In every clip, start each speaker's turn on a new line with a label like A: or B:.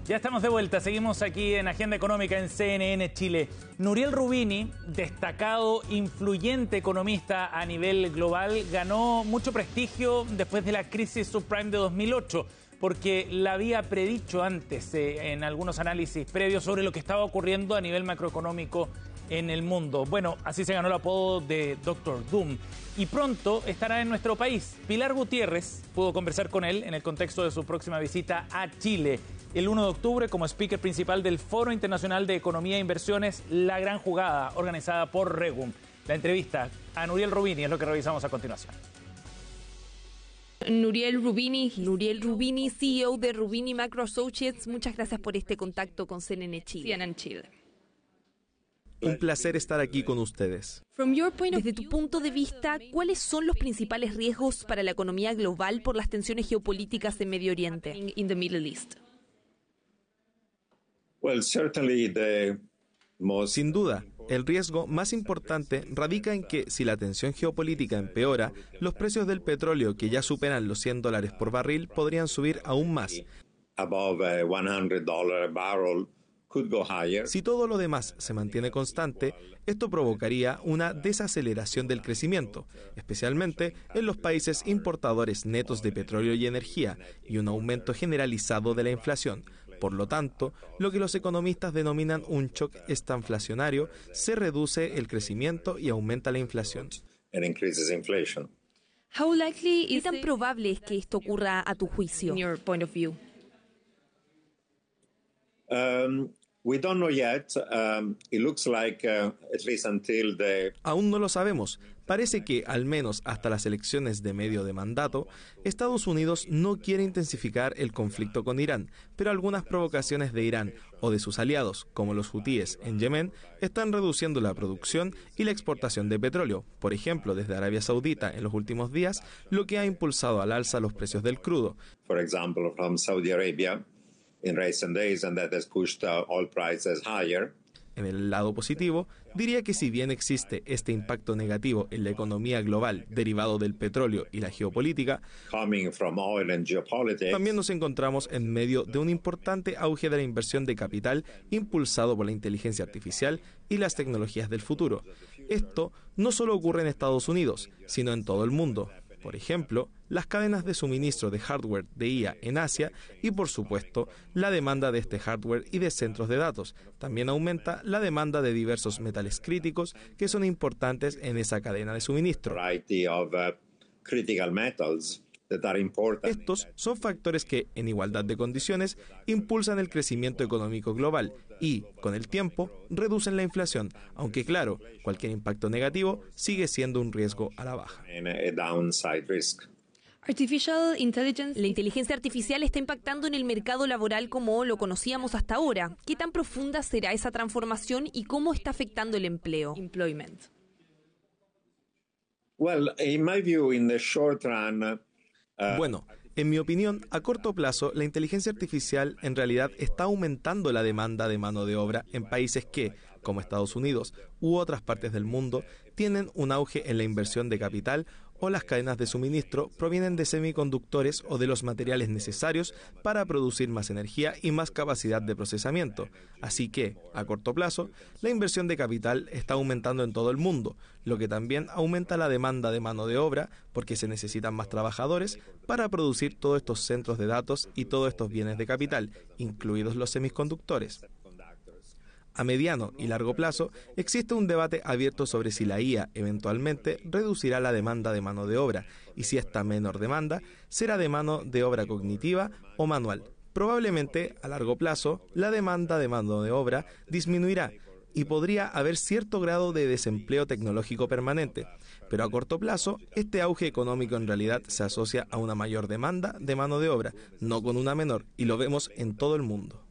A: Ya estamos de vuelta, seguimos aquí en Agenda Económica en CNN Chile. Nouriel Roubini, destacado, influyente economista a nivel global, ganó mucho prestigio después de la crisis subprime de 2008, porque la había predicho antes en algunos análisis previos sobre lo que estaba ocurriendo a nivel macroeconómico en el mundo. Bueno, así se ganó el apodo de Dr. Doom. Y pronto estará en nuestro país. Pilar Gutiérrez pudo conversar con él en el contexto de su próxima visita a Chile el 1 de octubre como speaker principal del Foro Internacional de Economía e Inversiones La Gran Jugada, organizada por Regum. La entrevista a Nouriel Roubini es lo que revisamos a continuación.
B: Nouriel Roubini, CEO de Roubini Macro Associates, muchas gracias por este contacto con CNN Chile.
C: Un placer estar aquí con ustedes.
B: Desde tu punto de vista, ¿cuáles son los principales riesgos para la economía global por las tensiones geopolíticas en Medio Oriente?
C: Sin duda, el riesgo más importante radica en que si la tensión geopolítica empeora, los precios del petróleo que ya superan los $100 por barril podrían subir aún más. Si todo lo demás se mantiene constante, esto provocaría una desaceleración del crecimiento, especialmente en los países importadores netos de petróleo y energía, y un aumento generalizado de la inflación. Por lo tanto, lo que los economistas denominan un shock estanflacionario, se reduce el crecimiento y aumenta la inflación.
B: ¿Qué tan probable es que esto ocurra a tu juicio?
C: Aún no lo sabemos. Parece que, al menos hasta las elecciones de medio de mandato, Estados Unidos no quiere intensificar el conflicto con Irán, pero algunas provocaciones de Irán o de sus aliados, como los hutíes en Yemen, están reduciendo la producción y la exportación de petróleo, por ejemplo, desde Arabia Saudita en los últimos días, lo que ha impulsado al alza los precios del crudo.
D: For example, from Saudi Arabia in recent days, and that has pushed oil prices higher.
C: En el lado positivo, diría que si bien existe este impacto negativo en la economía global derivado del petróleo y la geopolítica, también nos encontramos en medio de un importante auge de la inversión de capital impulsado por la inteligencia artificial y las tecnologías del futuro. Esto no solo ocurre en Estados Unidos, sino en todo el mundo. Por ejemplo, las cadenas de suministro de hardware de IA en Asia y, por supuesto, la demanda de este hardware y de centros de datos. También aumenta la demanda de diversos metales críticos que son importantes en esa cadena de suministro. Estos son factores que, en igualdad de condiciones, impulsan el crecimiento económico global y, con el tiempo, reducen la inflación, aunque claro, cualquier impacto negativo sigue siendo un riesgo a la baja.
B: La inteligencia artificial está impactando en el mercado laboral como lo conocíamos hasta ahora. ¿Qué tan profunda será esa transformación y cómo está afectando el empleo?
C: Bueno, en mi opinión, a corto plazo, la inteligencia artificial en realidad está aumentando la demanda de mano de obra en países que, como Estados Unidos u otras partes del mundo, tienen un auge en la inversión de capital o las cadenas de suministro provienen de semiconductores o de los materiales necesarios para producir más energía y más capacidad de procesamiento. Así que, a corto plazo, la inversión de capital está aumentando en todo el mundo, lo que también aumenta la demanda de mano de obra porque se necesitan más trabajadores para producir todos estos centros de datos y todos estos bienes de capital, incluidos los semiconductores. A mediano y largo plazo, existe un debate abierto sobre si la IA eventualmente reducirá la demanda de mano de obra y si esta menor demanda será de mano de obra cognitiva o manual. Probablemente, a largo plazo, la demanda de mano de obra disminuirá y podría haber cierto grado de desempleo tecnológico permanente. Pero a corto plazo, este auge económico en realidad se asocia a una mayor demanda de mano de obra, no con una menor, y lo vemos en todo el mundo.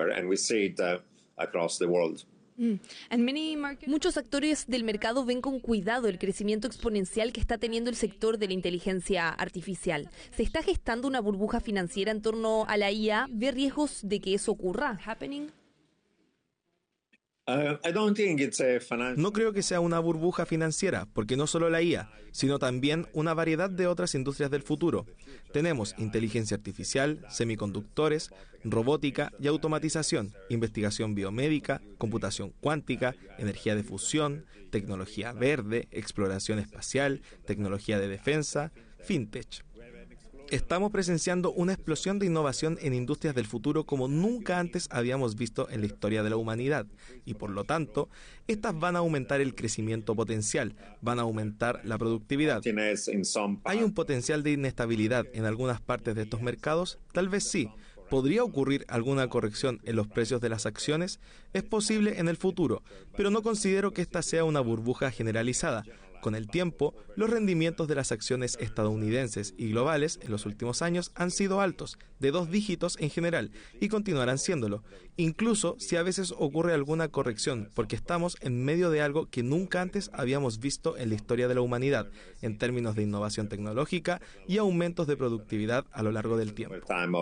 B: Muchos actores del mercado ven con cuidado el crecimiento exponencial que está teniendo el sector de la inteligencia artificial. ¿Se está gestando una burbuja financiera en torno a la IA? ¿Ve riesgos de que eso ocurra?
C: No creo que sea una burbuja financiera, porque no solo la IA, sino también una variedad de otras industrias del futuro. Tenemos inteligencia artificial, semiconductores, robótica y automatización, investigación biomédica, computación cuántica, energía de fusión, tecnología verde, exploración espacial, tecnología de defensa, fintech. Estamos presenciando una explosión de innovación en industrias del futuro como nunca antes habíamos visto en la historia de la humanidad y por lo tanto, estas van a aumentar el crecimiento potencial, van a aumentar la productividad. ¿Hay un potencial de inestabilidad en algunas partes de estos mercados? Tal vez sí. ¿Podría ocurrir alguna corrección en los precios de las acciones? Es posible en el futuro, pero no considero que esta sea una burbuja generalizada. Con el tiempo, los rendimientos de las acciones estadounidenses y globales en los últimos años han sido altos, de 2 dígitos en general, y continuarán siéndolo, incluso si a veces ocurre alguna corrección, porque estamos en medio de algo que nunca antes habíamos visto en la historia de la humanidad, en términos de innovación tecnológica y aumentos de productividad a lo largo del tiempo.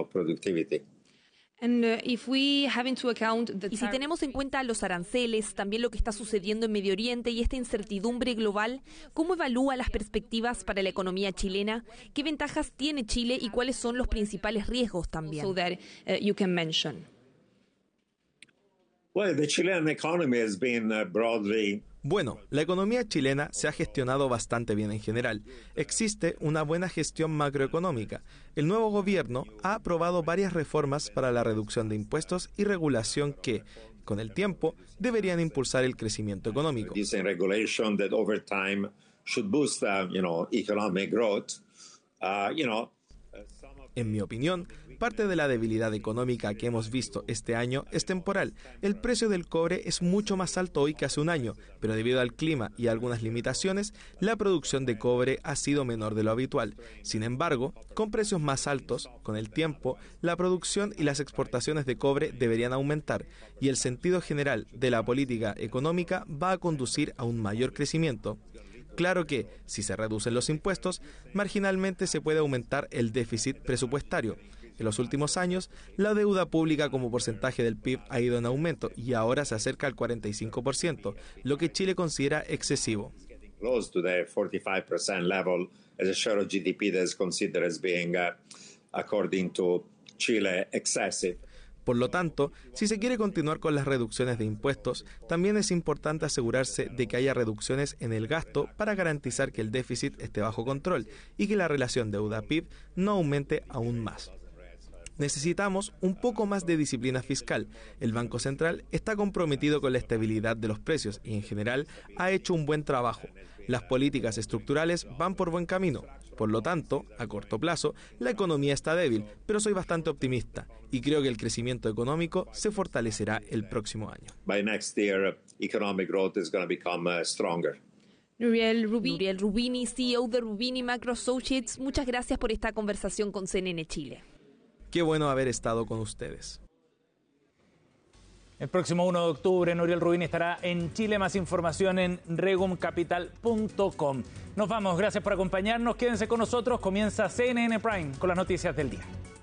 B: Y si tenemos en cuenta los aranceles, también lo que está sucediendo en Medio Oriente y esta incertidumbre global, ¿cómo evalúa las perspectivas para la economía chilena? ¿Qué ventajas tiene Chile y cuáles son los principales riesgos también?
C: Bueno, la economía chilena se ha gestionado bastante bien en general. Existe una buena gestión macroeconómica. El nuevo gobierno ha aprobado varias reformas para la reducción de impuestos y regulación que, con el tiempo, deberían impulsar el crecimiento económico. En mi opinión, parte de la debilidad económica que hemos visto este año es temporal. El precio del cobre es mucho más alto hoy que hace un año, pero debido al clima y a algunas limitaciones, la producción de cobre ha sido menor de lo habitual. Sin embargo, con precios más altos, con el tiempo, la producción y las exportaciones de cobre deberían aumentar, y el sentido general de la política económica va a conducir a un mayor crecimiento. Claro que, si se reducen los impuestos, marginalmente se puede aumentar el déficit presupuestario. En los últimos años, la deuda pública como porcentaje del PIB ha ido en aumento y ahora se acerca al 45%, lo que Chile considera excesivo. Por lo tanto, si se quiere continuar con las reducciones de impuestos, también es importante asegurarse de que haya reducciones en el gasto para garantizar que el déficit esté bajo control y que la relación deuda-PIB no aumente aún más. Necesitamos un poco más de disciplina fiscal. El Banco Central está comprometido con la estabilidad de los precios y en general ha hecho un buen trabajo. Las políticas estructurales van por buen camino. Por lo tanto, a corto plazo, la economía está débil, pero soy bastante optimista y creo que el crecimiento económico se fortalecerá el próximo año.
B: Nuriel Rubini, CEO de Rubini Macro Associates, muchas gracias por esta conversación con CNN Chile.
C: Qué bueno haber estado con ustedes.
A: El próximo 1 de octubre, Nuriel Rubini estará en Chile. Más información en regumcapital.com. Nos vamos, gracias por acompañarnos. Quédense con nosotros. Comienza CNN Prime con las noticias del día.